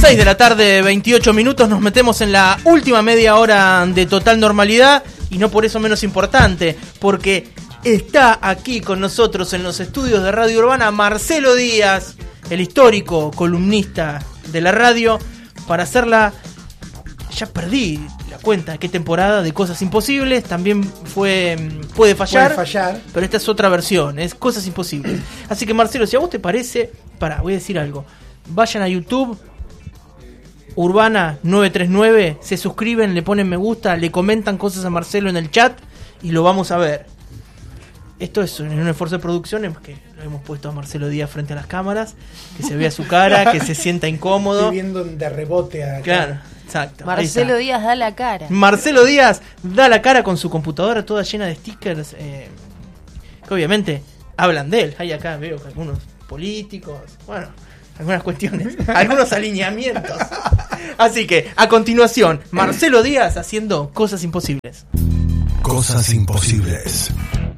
6 de la tarde, 28 minutos, nos metemos en la última media hora de total normalidad y no por eso menos importante, porque está aquí con nosotros en los estudios de Radio Urbana Marcelo Díaz, el histórico columnista de la radio, para hacerla, ya perdí la cuenta de qué temporada de Cosas Imposibles, también puede fallar, pero esta es otra versión, es Cosas Imposibles. Así que Marcelo, si a vos te parece, voy a decir algo, vayan a YouTube, Urbana 939, se suscriben, le ponen me gusta, le comentan cosas a Marcelo en el chat y lo vamos a ver. Esto es un esfuerzo de producción, es que lo hemos puesto a Marcelo Díaz frente a las cámaras, que se vea su cara, que se sienta incómodo. Estoy viendo de rebote acá. Claro, exacto. Marcelo Díaz da la cara. Marcelo Díaz da la cara con su computadora toda llena de stickers, que obviamente hablan de él. Hay acá veo que algunos políticos, bueno, algunas cuestiones, algunos alineamientos. Así que, a continuación, Marcelo Díaz haciendo Cosas Imposibles. Cosas Imposibles.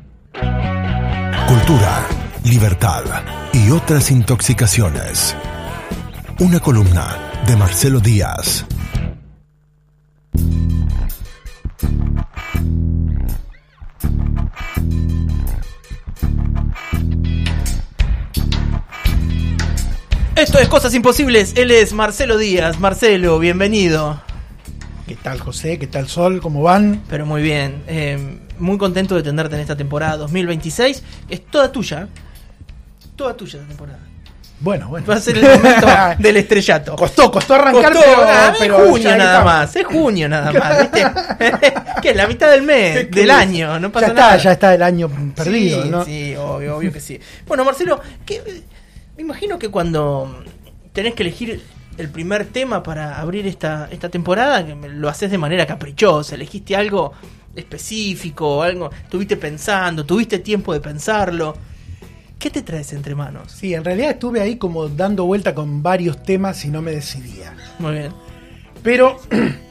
Cultura, libertad y otras intoxicaciones. Una columna de Marcelo Díaz. Esto es Cosas Imposibles, él es Marcelo Díaz. Marcelo, bienvenido. ¿Qué tal, José? ¿Qué tal, Sol? ¿Cómo van? Pero muy bien, muy contento de tenerte en esta temporada 2026. Es toda tuya esta temporada. Bueno. Va a ser el momento del estrellato. Costó arrancar, pero es junio nada más, ¿viste? Que es la mitad del mes, del año, no pasa nada. Ya está el año perdido, sí, ¿no? Sí, obvio que sí. Bueno, Marcelo, me imagino que cuando tenés que elegir el primer tema para abrir esta temporada, que lo haces de manera caprichosa, elegiste algo específico, algo, estuviste pensando, tuviste tiempo de pensarlo. ¿Qué te traes entre manos? Sí, en realidad estuve ahí como dando vuelta con varios temas y no me decidía. Muy bien. Pero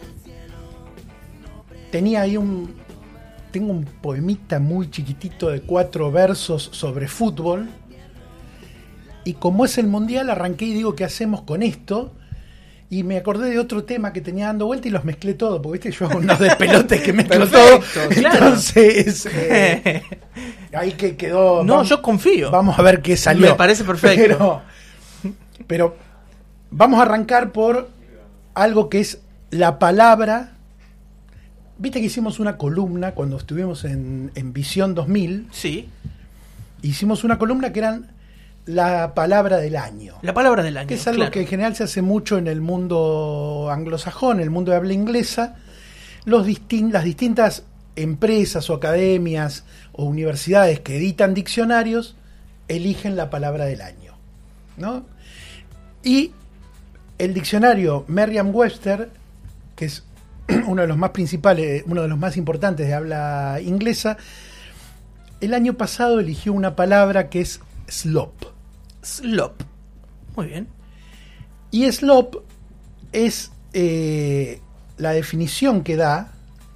tenía ahí tengo un poemita muy chiquitito de 4 versos sobre fútbol. Y como es el mundial, arranqué y digo, ¿qué hacemos con esto? Y me acordé de otro tema que tenía dando vuelta y los mezclé todo, porque viste, yo hago unos despelotes que mezclo todo. Claro. Entonces, ahí que quedó. No, yo confío. Vamos a ver qué salió. Me parece perfecto. Pero vamos a arrancar por algo que es la palabra. Viste que hicimos una columna cuando estuvimos en Visión 2000. Sí. Hicimos una columna que eran la palabra del año. La palabra del año. Que es algo que en general se hace mucho en el mundo anglosajón, en el mundo de habla inglesa. Las distintas empresas o academias o universidades que editan diccionarios eligen la palabra del año, ¿no? Y el diccionario Merriam-Webster, que es uno de los más principales, uno de los más importantes de habla inglesa, el año pasado eligió una palabra que es slop. Slop. Muy bien. Y slop es la definición que da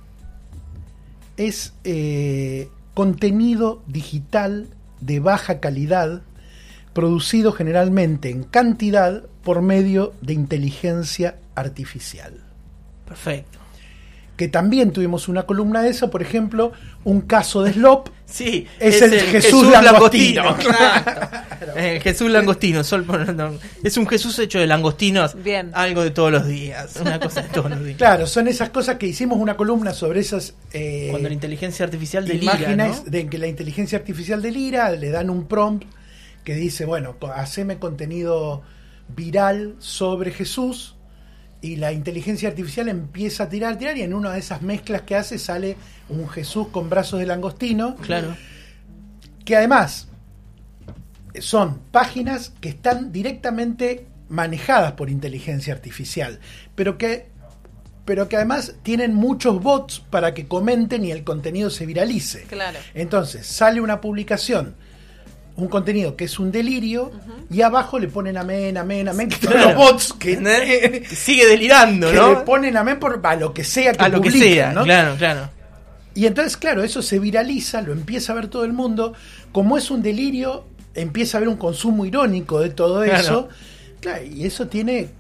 es contenido digital de baja calidad producido generalmente en cantidad por medio de inteligencia artificial. Perfecto. Que también tuvimos una columna de eso, por ejemplo, un caso de slop. Sí, es el Jesús Langostino. Claro. Jesús Langostino. Es un Jesús hecho de langostinos. Bien. Algo de todos los días. Una cosa de todos los días. Claro, son esas cosas que hicimos una columna sobre esas cuando la inteligencia artificial delira, imágenes, ¿no? de que la inteligencia artificial delira, le dan un prompt que dice, bueno, haceme contenido viral sobre Jesús. Y la inteligencia artificial empieza a tirar, y en una de esas mezclas que hace sale un Jesús con brazos de langostino. Claro. Que además son páginas que están directamente manejadas por inteligencia artificial, pero que además tienen muchos bots para que comenten y el contenido se viralice. Claro. Entonces sale una publicación, un contenido que es un delirio, y abajo le ponen amén, que son los bots que sigue delirando, que ¿no? le ponen amén a lo que sea que a lo publiquen, que sea, ¿no? Claro. Y entonces, claro, eso se viraliza, lo empieza a ver todo el mundo. Como es un delirio, empieza a haber un consumo irónico de todo eso. Claro, y eso tiene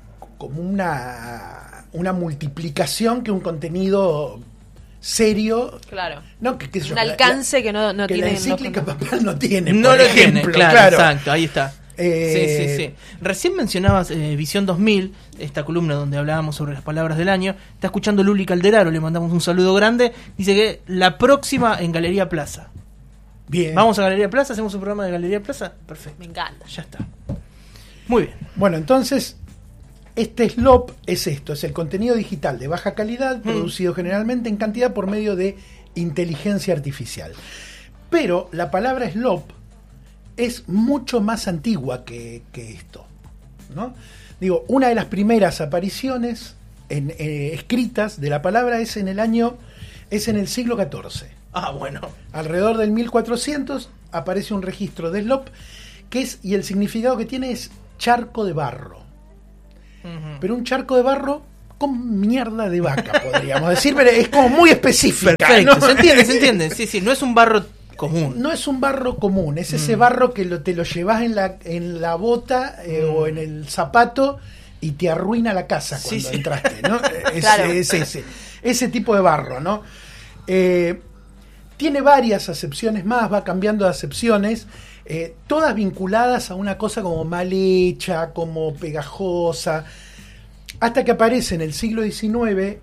como una multiplicación que un contenido serio. Claro. No, qué sé yo, un alcance que no que tiene. la encíclica papal no tiene. No por lo ejemplo, tiene, claro, exacto, ahí está. Sí. Recién mencionabas Visión 2000, esta columna donde hablábamos sobre las palabras del año. Está escuchando Luli Calderaro, le mandamos un saludo grande. Dice que la próxima en Galería Plaza. Bien. ¿Vamos a Galería Plaza? ¿Hacemos un programa de Galería Plaza? Perfecto. Me encanta. Ya está. Muy bien. Bueno, entonces, este SLOP es esto, es el contenido digital de baja calidad, producido generalmente en cantidad por medio de inteligencia artificial. Pero la palabra SLOP es mucho más antigua que esto, ¿no? Digo, una de las primeras apariciones escritas de la palabra es en el siglo XIV. Ah, bueno. Alrededor del 1400 aparece un registro de SLOP, y el significado que tiene es charco de barro. Uh-huh. Pero un charco de barro con mierda de vaca, podríamos decir, pero es como muy específica. Perfecto, ¿no? se entiende. Sí, no es un barro común. No es un barro común, es ese barro que te lo llevas en la bota o en el zapato y te arruina la casa cuando entraste, ¿no? Claro. Es ese tipo de barro, ¿no? Tiene varias acepciones más, va cambiando de acepciones, todas vinculadas a una cosa como mal hecha, como pegajosa, hasta que aparece en el siglo XIX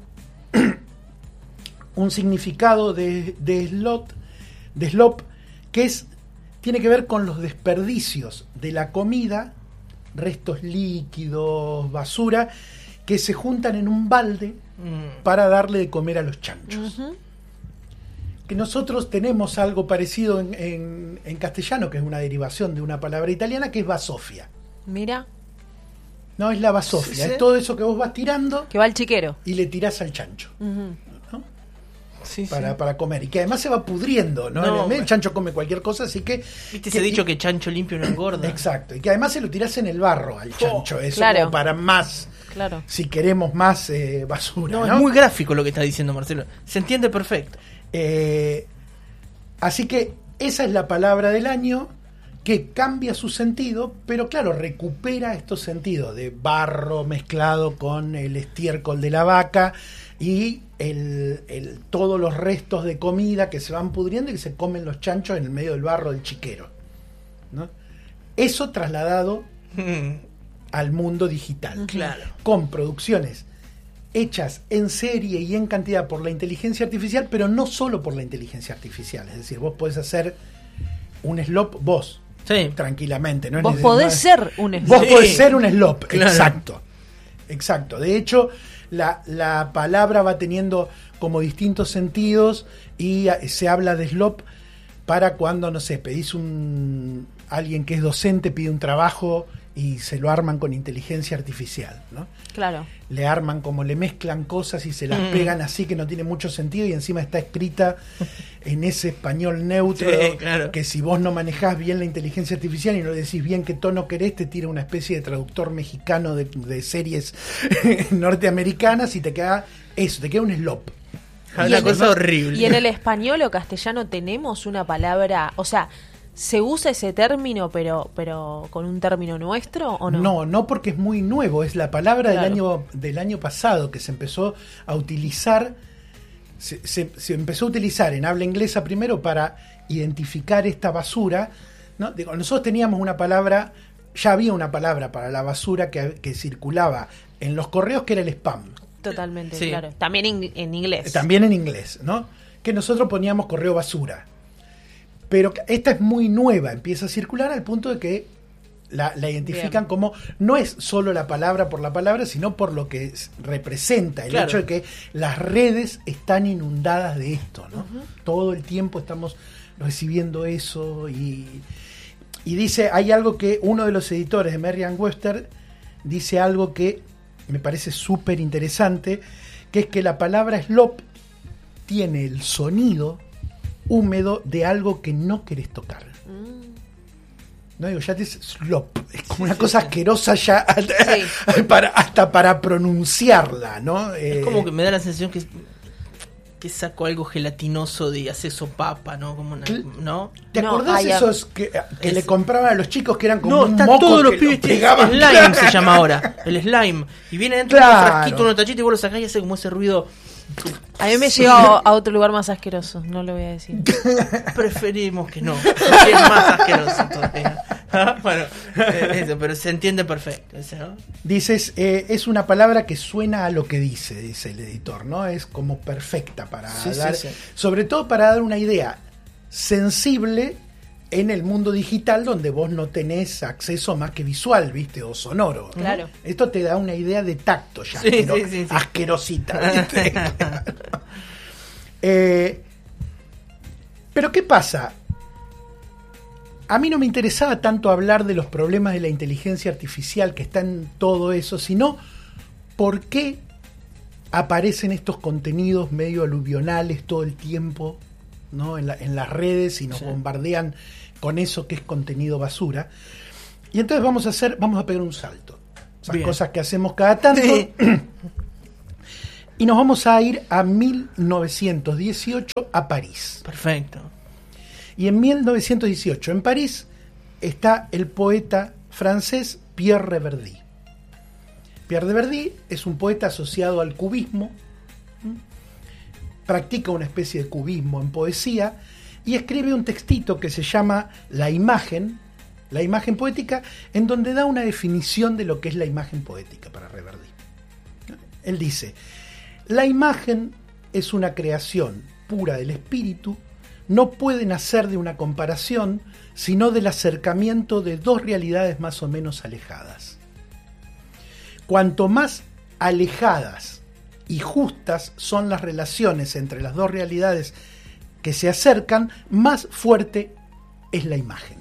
un significado de SLOP que tiene que ver con los desperdicios de la comida, restos líquidos, basura, que se juntan en un balde para darle de comer a los chanchos. Uh-huh. Que nosotros tenemos algo parecido en castellano, que es una derivación de una palabra italiana, que es basofia. Mira. No, es la basofia, es todo eso que vos vas tirando. Que va al chiquero. Y le tirás al chancho. Uh-huh. ¿No? Para comer. Y que además se va pudriendo, ¿no? El chancho come cualquier cosa, así que... ¿Viste ese dicho que chancho limpio no engorda? Exacto. Y que además se lo tirás en el barro al chancho. Eso claro. Como para más... Claro. Si queremos más basura. No, es muy gráfico lo que está diciendo Marcelo. Se entiende perfecto. Así que esa es la palabra del año, que cambia su sentido, pero claro, recupera estos sentidos de barro mezclado con el estiércol de la vaca y todos los restos de comida que se van pudriendo y que se comen los chanchos en el medio del barro del chiquero, ¿no? Eso trasladado al mundo digital, claro, con producciones hechas en serie y en cantidad por la inteligencia artificial, pero no solo por la inteligencia artificial. Es decir, vos podés hacer un SLOP vos, tranquilamente. ¿No? Vos podés ser un SLOP. Vos podés ser un SLOP, claro. Exacto. De hecho, la palabra va teniendo como distintos sentidos y se habla de SLOP para cuando, no sé, pedís alguien que es docente pide un trabajo y se lo arman con inteligencia artificial, ¿no? Claro. Le arman como le mezclan cosas y se las pegan así que no tiene mucho sentido y encima está escrita en ese español neutro, claro, que si vos no manejás bien la inteligencia artificial y no decís bien qué tono querés, te tira una especie de traductor mexicano de series norteamericanas y te queda un SLOP. Una cosa horrible. Y en el español o castellano tenemos una palabra, o sea, ¿se usa ese término pero con un término nuestro o no? No, porque es muy nuevo, es la palabra del año pasado que se empezó a utilizar, se empezó a utilizar en habla inglesa primero para identificar esta basura, ¿no? Nosotros teníamos una palabra, ya había una palabra para la basura que circulaba en los correos, que era el spam. Totalmente, claro. También en inglés. También en inglés, ¿no? Que nosotros poníamos correo basura. Pero esta es muy nueva, empieza a circular al punto de que la identifican como, no es solo la palabra por la palabra, sino por lo que representa, el hecho de que las redes están inundadas de esto, ¿no? Uh-huh. Todo el tiempo estamos recibiendo eso y dice, hay algo que uno de los editores de Merriam-Webster dice algo que me parece súper interesante, que es que la palabra SLOP tiene el sonido húmedo de algo que no querés tocar. No digo, ya te es slop, es como una cosa asquerosa ya hasta para pronunciarla, ¿no? Es como que me da la sensación que que sacó algo gelatinoso de acceso papa, ¿no? Como una, ¿no? ¿Te acordás esos que le compraban a los chicos que eran como no, un está moco todos los que pibes pegaban? slime Claro. se llama ahora, el slime. Y viene dentro de un frasquito, unos tachitos y vos lo sacás y hace como ese ruido. A mí me lleva a otro lugar más asqueroso, no lo voy a decir. Preferimos que no, porque es más asqueroso todavía. Bueno, eso, pero se entiende perfecto, ¿no? Dices, es una palabra que suena a lo que dice el editor, ¿no? Es como perfecta para dar, sí. sobre todo para dar una idea sensible en el mundo digital donde vos no tenés acceso más que visual, ¿viste? O sonoro. Claro. Esto te da una idea de tacto ya, Sí, pero sí. asquerosita, ¿viste? Pero ¿qué pasa? A mí no me interesaba tanto hablar de los problemas de la inteligencia artificial que está en todo eso, sino por qué aparecen estos contenidos medio aluvionales todo el tiempo, ¿no? en las redes y nos bombardean con eso que es contenido basura. Y entonces vamos a pegar un salto. Esas Bien. cosas que hacemos cada tanto. Sí. Y nos vamos a ir a 1918 a París. Perfecto. Y en 1918 en París está el poeta francés Pierre Reverdy. Pierre Reverdy es un poeta asociado al cubismo, practica una especie de cubismo en poesía y escribe un textito que se llama La imagen poética, en donde da una definición de lo que es la imagen poética para Reverdy. Él dice: la imagen es una creación pura del espíritu, no puede nacer de una comparación, sino del acercamiento de dos realidades más o menos alejadas. Cuanto más alejadas y justas son las relaciones entre las dos realidades que se acercan, más fuerte es la imagen.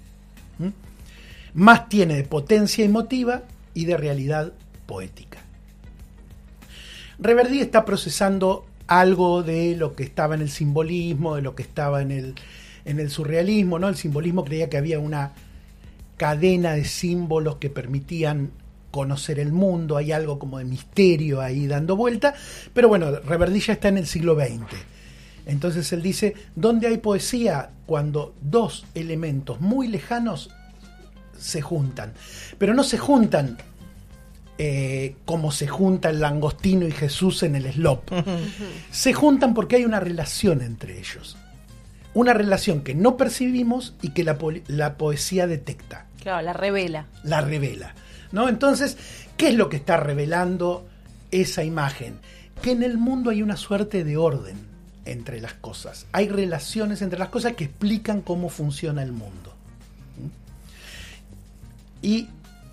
Más tiene de potencia emotiva y de realidad poética. Reverdy está procesando algo de lo que estaba en el simbolismo, de lo que estaba en el surrealismo, ¿no? El simbolismo creía que había una cadena de símbolos que permitían conocer el mundo, hay algo como de misterio ahí dando vuelta, pero bueno, Reverdy ya está en el siglo XX. Entonces él dice, ¿dónde hay poesía? Cuando dos elementos muy lejanos se juntan, pero no se juntan como se junta el langostino y Jesús en el slop. Se juntan porque hay una relación entre ellos. Una relación que no percibimos y que la poesía detecta. Claro, la revela. La revela, ¿no? Entonces, ¿qué es lo que está revelando esa imagen? Que en el mundo hay una suerte de orden entre las cosas. Hay relaciones entre las cosas que explican cómo funciona el mundo. Y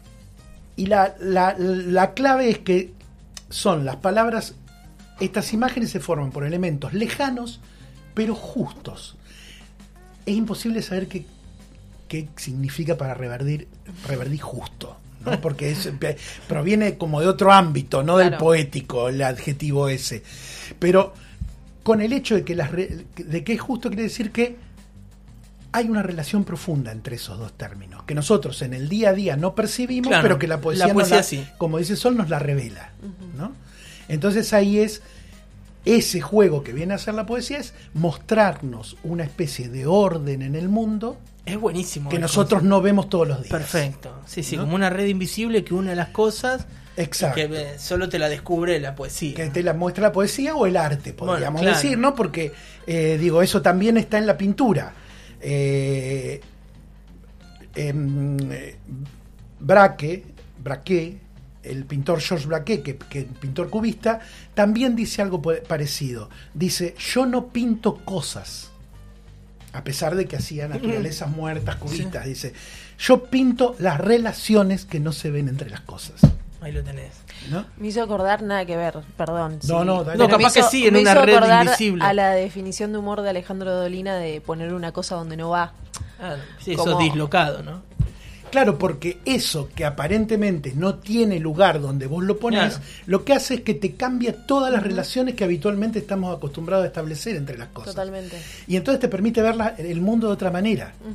la clave es que son las palabras, estas imágenes se forman por elementos lejanos, pero justos. Es imposible saber qué significa para Reverdy justo, ¿no? Porque proviene como de otro ámbito, no del poético, el adjetivo ese. Pero con el hecho de que es justo, quiere decir que hay una relación profunda entre esos dos términos, que nosotros en el día a día no percibimos, claro, pero que la poesía sí, como dice Sol, nos la revela, ¿no? Entonces ahí es ese juego que viene a hacer la poesía, es mostrarnos una especie de orden en el mundo. Es buenísimo. Que nosotros no vemos todos los días. Perfecto. Sí, ¿no? Como una red invisible que une las cosas. Exacto. Que solo te la descubre la poesía. Que te la muestra la poesía o el arte, podríamos claro decir, ¿no? Porque, eso también está en la pintura. Braque, el pintor Georges Braque, que es pintor cubista, también dice algo parecido. Dice, yo no pinto cosas, a pesar de que hacía naturalezas muertas cubistas. Sí. Dice, yo pinto las relaciones que no se ven entre las cosas. Ahí lo tenés, ¿no? Me hizo acordar, nada que ver, perdón. No, capaz que sí, en una red invisible. A la definición de humor de Alejandro Dolina de poner una cosa donde no va. Sí, eso es dislocado, ¿no? Claro, porque eso que aparentemente no tiene lugar donde vos lo ponés, lo que hace es que te cambia todas las relaciones que habitualmente estamos acostumbrados a establecer entre las cosas. Totalmente. Y entonces te permite ver el mundo de otra manera.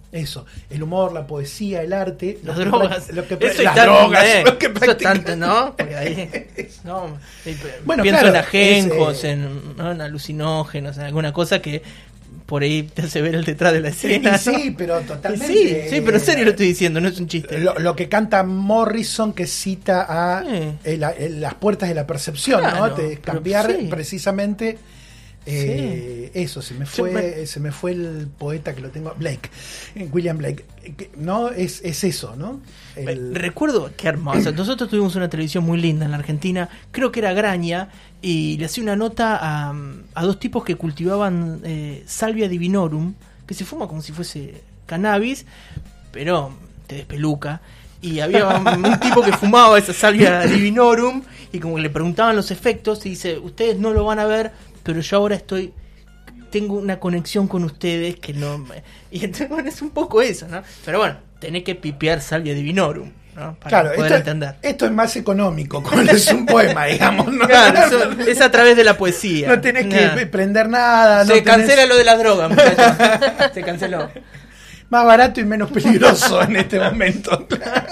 Eso, el humor, la poesía, el arte, las drogas, eso las drogas, eso tanto, ¿no? Porque ahí, no, bueno, pienso claro, en ajenjos, ¿no? En alucinógenos, en alguna cosa que por ahí te hace ver el detrás de la escena. Sí, ¿no? pero totalmente. Sí, pero en serio lo estoy diciendo, no es un chiste. Lo que canta Morrison, que cita a las puertas de la percepción, claro, ¿no? Cambiar precisamente. Eso, se me fue el poeta que lo tengo, Blake, William Blake, ¿no? Es eso, ¿no? Recuerdo que hermoso. Nosotros tuvimos una televisión muy linda en la Argentina, creo que era Graña, y le hacía una nota a dos tipos que cultivaban Salvia divinorum, que se fuma como si fuese cannabis, pero te despeluca. Y había un tipo que fumaba esa Salvia divinorum y como que le preguntaban los efectos y dice, ustedes no lo van a ver, pero yo ahora tengo una conexión con ustedes que no... Y entonces, bueno, es un poco eso, ¿no? Pero bueno, tenés que pipear Salvia divinorum, ¿no? Para poder entender. Esto es más económico, cuando es un poema, digamos, ¿no? Claro, es a través de la poesía. No tenés que prender nada. Se cancela lo de las drogas, muchachos. Se canceló. Más barato y menos peligroso en este momento.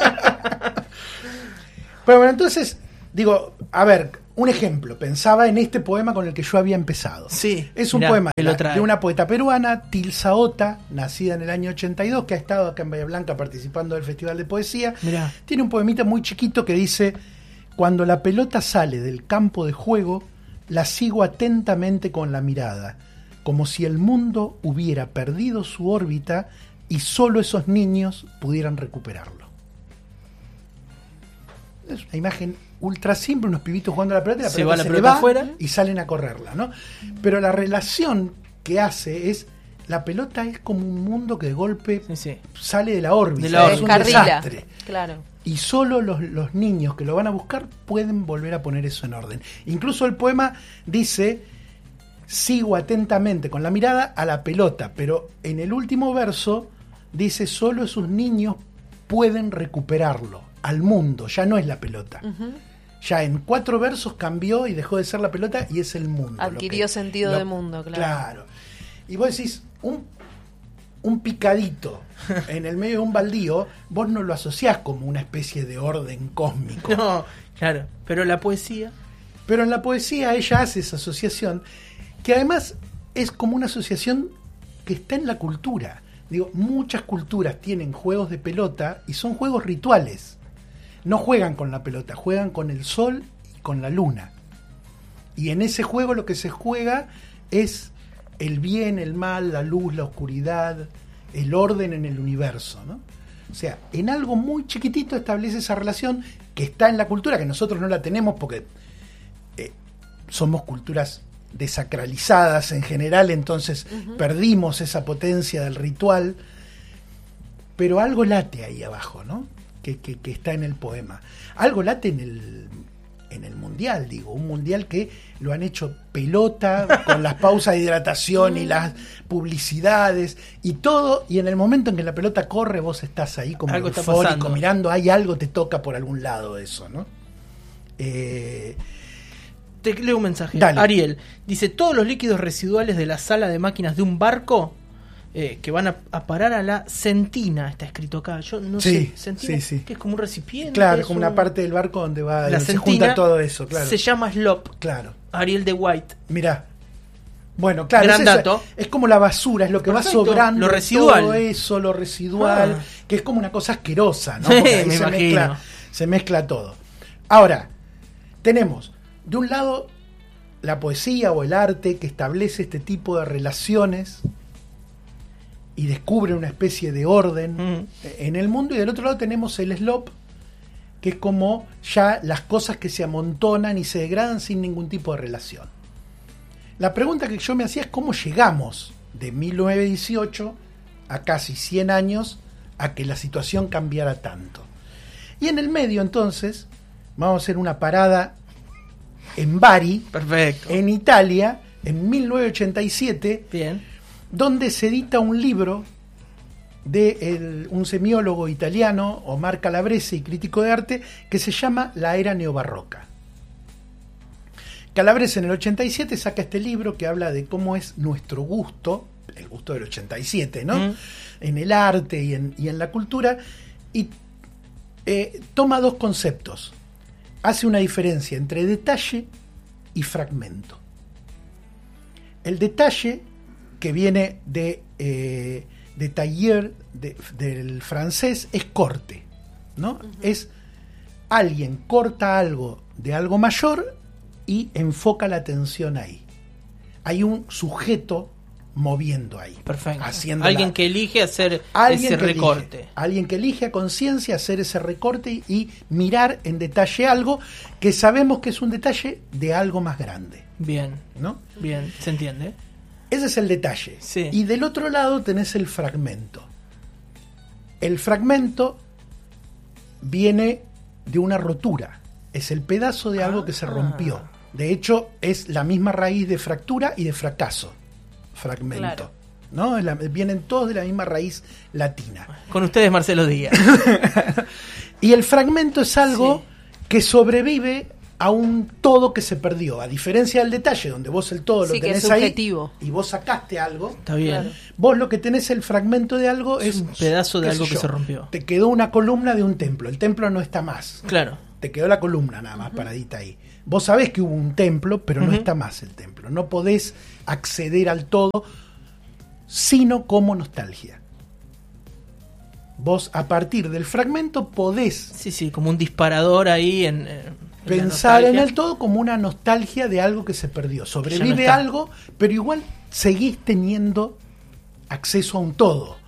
Pero bueno, entonces, digo, a ver... Un ejemplo, pensaba en este poema con el que yo había empezado. Sí, es un poema de una poeta peruana, Tilsa Ota, nacida en el año 82, que ha estado acá en Bahía Blanca participando del Festival de Poesía. Mirá. Tiene un poemita muy chiquito que dice: cuando la pelota sale del campo de juego, la sigo atentamente con la mirada, como si el mundo hubiera perdido su órbita y solo esos niños pudieran recuperarlo. Es una imagen ultra simple, unos pibitos jugando a la pelota y la pelota se le va afuera y salen a correrla, ¿no? Pero la relación que hace es, la pelota es como un mundo que de golpe sale de la órbita, es un desastre. Claro. Y solo los niños que lo van a buscar pueden volver a poner eso en orden. Incluso el poema dice: sigo atentamente con la mirada a la pelota, pero en el último verso dice: solo esos niños pueden recuperarlo al mundo, ya no es la pelota. Ya en 4 versos cambió y dejó de ser la pelota y es el mundo. Adquirió sentido de mundo, claro. Claro. Y vos decís, un picadito en el medio de un baldío, vos no lo asociás como una especie de orden cósmico. No, claro. Pero la poesía... Pero en la poesía ella hace esa asociación, que además es como una asociación que está en la cultura. Digo, muchas culturas tienen juegos de pelota y son juegos rituales. No juegan con la pelota, juegan con el sol y con la luna. Y en ese juego lo que se juega es el bien, el mal, la luz, la oscuridad, el orden en el universo, ¿no? O sea, en algo muy chiquitito establece esa relación que está en la cultura, que nosotros no la tenemos porque somos culturas desacralizadas en general, entonces perdimos esa potencia del ritual, pero algo late ahí abajo, ¿no? Que está en el poema. Algo late en el mundial, digo, un mundial que lo han hecho pelota, con las pausas de hidratación y las publicidades y todo, y en el momento en que la pelota corre vos estás ahí como algo eufórico mirando, hay algo te toca por algún lado de eso, ¿no? Te leo un mensaje. Dale. Ariel dice: todos los líquidos residuales de la sala de máquinas de un barco que van a parar a la centina, está escrito acá, yo no sé, centina, que es como un recipiente, claro, como una parte del barco donde va la se centina, junta todo eso, claro. Se llama slop. Claro. Ariel de White. Mirá. Bueno, claro, gran dato. Es como la basura, es lo que perfecto, va sobrando, lo residual. todo eso, lo residual, que es como una cosa asquerosa, ¿no? Sí, porque ahí me se mezcla todo. Ahora, tenemos de un lado la poesía o el arte que establece este tipo de relaciones y descubre una especie de orden en el mundo, y del otro lado tenemos el slop, que es como ya las cosas que se amontonan y se degradan sin ningún tipo de relación. La pregunta que yo me hacía es cómo llegamos de 1918 a casi 100 años a que la situación cambiara tanto. Y en el medio, entonces, vamos a hacer una parada en Bari, perfecto, en Italia, en 1987, bien, donde se edita un libro de un semiólogo italiano, Omar Calabrese, y crítico de arte, que se llama La Era Neobarroca. Calabrese en el 87 saca este libro que habla de cómo es nuestro gusto el gusto del 87, ¿no? En el arte y en la cultura, y toma dos conceptos. Hace una diferencia entre detalle y fragmento. El detalle, que viene de taller del francés, es corte, ¿no? Es alguien corta algo de algo mayor y enfoca la atención ahí. Hay un sujeto moviendo ahí. Perfecto. Alguien que elige hacer ese recorte. Alguien que elige a conciencia hacer ese recorte y mirar en detalle algo que sabemos que es un detalle de algo más grande. Bien, ¿no? Bien, se entiende. Ese es el detalle. Sí. Y del otro lado tenés el fragmento. El fragmento viene de una rotura. Es el pedazo de algo que se rompió. De hecho, es la misma raíz de fractura y de fracaso. Fragmento. Claro. ¿No? Vienen todos de la misma raíz latina. Con ustedes, Marcelo Díaz. Y el fragmento es algo que sobrevive a un todo que se perdió. A diferencia del detalle, donde vos el todo lo tenés ahí y vos sacaste algo. Está bien. Claro. Vos lo que tenés, el fragmento de algo, es un pedazo de algo que se rompió. Te quedó una columna de un templo. El templo no está más. Claro. Te quedó la columna nada más paradita ahí. Vos sabés que hubo un templo, pero no está más el templo. No podés acceder al todo, sino como nostalgia. Vos, a partir del fragmento, podés... Sí, como un disparador ahí en pensar en el todo como una nostalgia de algo que se perdió. Sobrevive algo, pero igual seguís teniendo acceso a un todo.